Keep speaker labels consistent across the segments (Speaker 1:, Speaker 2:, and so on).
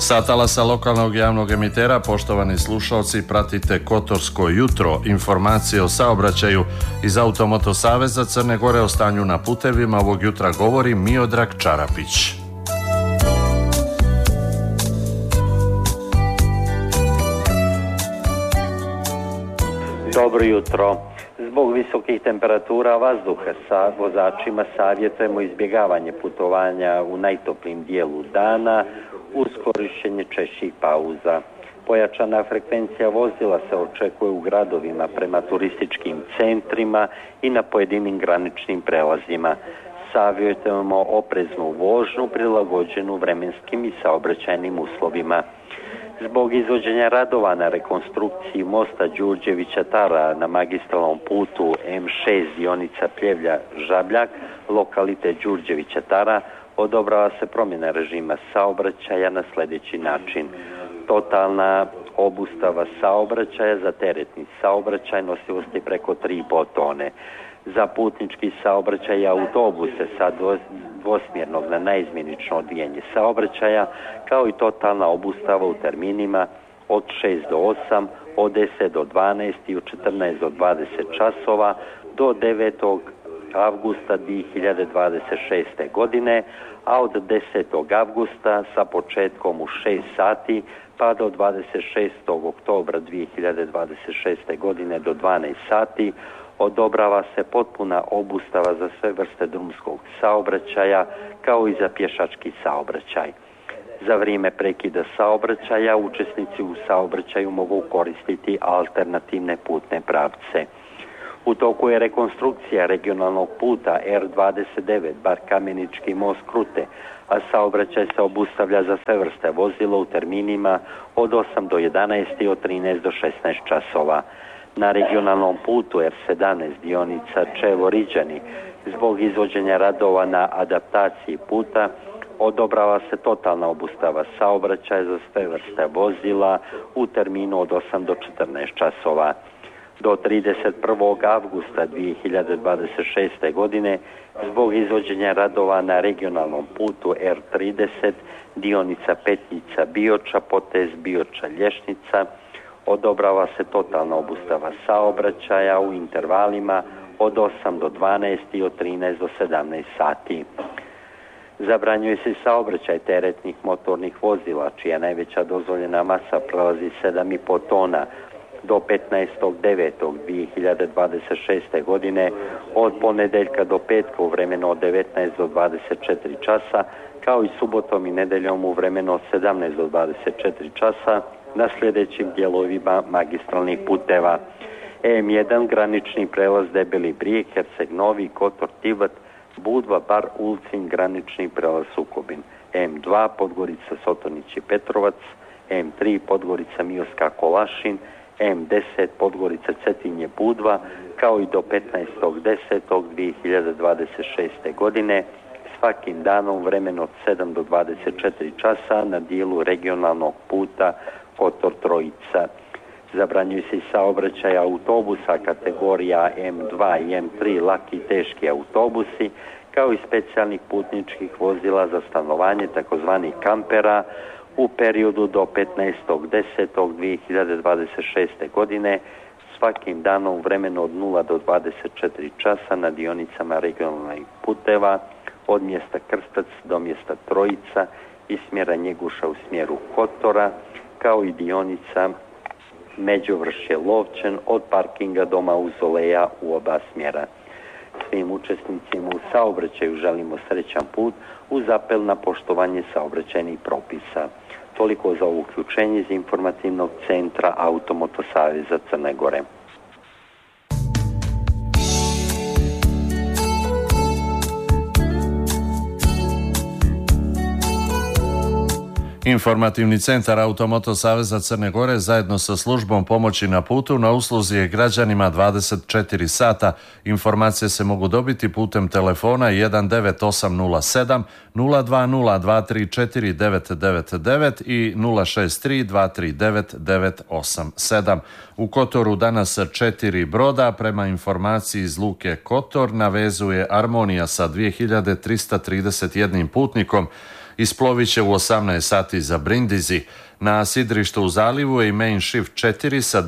Speaker 1: Sa talasa lokalnog javnog emitera, poštovani slušalci, pratite Kotorsko jutro, informacije o saobraćaju iz Automoto Saveza Crne Gore. O stanju na putevima ovog jutra govori Miodrag Čarapić.
Speaker 2: Dobro jutro. Zbog visokih temperatura vazduha sa vozačima savjetujemo izbjegavanje putovanja u najtoplijim dijelu dana uz korištenje češćih pauza. Pojačana frekvencija vozila se očekuje u gradovima prema turističkim centrima i na pojedinim graničnim prelazima. Savjetujemo opreznu vožnju prilagođenu vremenskim i saobraćajnim uslovima. Zbog izvođenja radova na rekonstrukciji mosta Đurđevića Tara na magistralnom putu M6 dionica Pljevlja-Žabljak, lokalitet Đurđevića Tara, odobrava se promjena režima saobraćaja na sljedeći način. Totalna obustava saobraćaja za teretni saobraćaj nosivosti preko 3,5 tone. Za putnički saobraćaj i autobuse sa dvosmjernog na naizmjenično odvijanje saobraćaja, kao i totalna obustava u terminima od 6 do 8, od 10 do 12 i od 14 do 20 časova do 9. avgusta 2026. godine, a od 10. avgusta sa početkom u 6 sati pa do 26. oktobra 2026. godine do 12 sati odobrava se potpuna obustava za sve vrste drumskog saobraćaja kao i za pješački saobraćaj. Za vrijeme prekida saobraćaja učesnici u saobraćaju mogu koristiti alternativne putne pravce. U toku je rekonstrukcija regionalnog puta R29 Bar-Kamenički most Krute, a saobraćaj se obustavlja za sve vrste vozila u terminima od 8 do 11 i od 13 do 16 časova. Na regionalnom putu R17 dionica Čevo-Riđani zbog izvođenja radova na adaptaciji puta odobrava se totalna obustava saobraćaja za sve vrste vozila u terminu od 8 do 14 časova. Do 31. avgusta 2026. godine zbog izvođenja radova na regionalnom putu R30 dionica Petnica Bioča potez Bioča Lješnica odobrava se totalna obustava saobraćaja u intervalima od 8 do 12 i od 13 do 17 sati. Zabranjuje se saobraćaj teretnih motornih vozila čija najveća dozvoljena masa prelazi 7,5 tona do 15.9.2026. godine od ponedjeljka do petka u vremenu od 19 do 24 časa, kao i subotom i nedjeljom u vremenu od 17 do 24 časa na sljedećim dijelovima magistralnih puteva. M1 granični prelaz Debeli Brijeg, Herceg Novi, Kotor Tivat, Budva, Bar Ulcin, granični prelaz Sukobin. M2 Podgorica Sotonić i Petrovac, M3 Podgorica Mioska Kolašin, M10 Podgorica Cetinje Budva, kao i do 15.10.2026. godine svakim danom vremeno od 7 do 24 časa na dijelu regionalnog puta Kotor Trojica. Zabranjuju se i saobraćaj autobusa kategorija M2 i M3 laki i teški autobusi, kao i specijalnih putničkih vozila za stanovanje takozvanih kampera u periodu do 15.10.2026. godine svakim danom u vremenu od 0 do 24 časa na dionicama regionalnih puteva od mjesta Krstac do mjesta Trojica i smjera Njeguša u smjeru Kotora, kao i dionica Međuvršje Lovćen od parkinga do Mauzoleja u oba smjera. Svim učesnicima u saobraćaju želimo srećan put uz apel na poštovanje saobraćajnih propisa. Toliko za ovo uključenje iz informativnog centra Automoto Saveza Crne Gore.
Speaker 1: Informativni centar Automoto Saveza Crne Gore zajedno sa službom pomoći na putu na usluzi je građanima 24 sata. Informacije se mogu dobiti putem telefona 19807 020 234 999 i 063 239 987. U Kotoru danas 4 broda. Prema informaciji iz luke Kotor na vezu je Armonija sa 2331 putnikom. Isplovit će u 18 sati za Brindisi. Na sidrištu u zalivu je i Main Shift 4 sa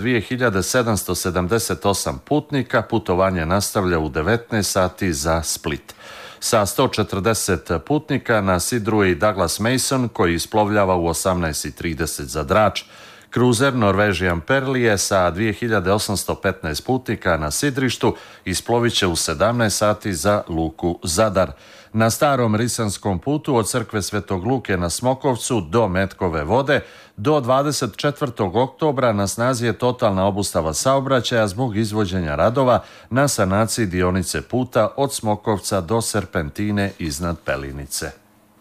Speaker 1: 2778 putnika. Putovanje nastavlja u 19 sati za Split. Sa 140 putnika na sidru je i Douglas Mason koji isplovljava u 18:30 za Drač. Kruzer Norwegian Pearl sa 2815 putnika na sidrištu isplovit će u 17 sati za luku Zadar. Na starom risanskom putu od crkve Svetog Luke na Smokovcu do Metkove vode do 24. oktobra na snazi je totalna obustava saobraćaja zbog izvođenja radova na sanaciji dionice puta od Smokovca do Serpentine iznad Pelinice.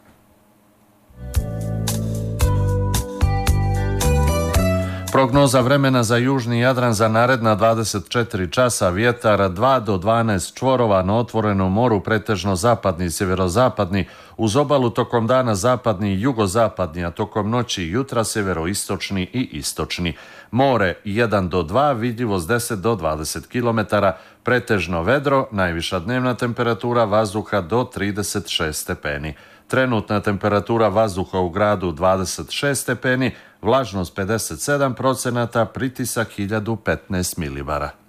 Speaker 1: Prognoza vremena za južni Jadran za naredna 24 časa, vjetar 2 do 12 čvorova na otvorenom moru, pretežno zapadni i sjeverozapadni, uz obalu tokom dana zapadni i jugozapadni, a tokom noći i jutra sjeveroistočni i istočni. More 1 do 2, vidljivost 10 do 20 km, pretežno vedro, najviša dnevna temperatura vazduha do 36 stepeni. Trenutna temperatura vazduha u gradu 26 stepeni, vlažnost 57%, pritisak 1015 milibara.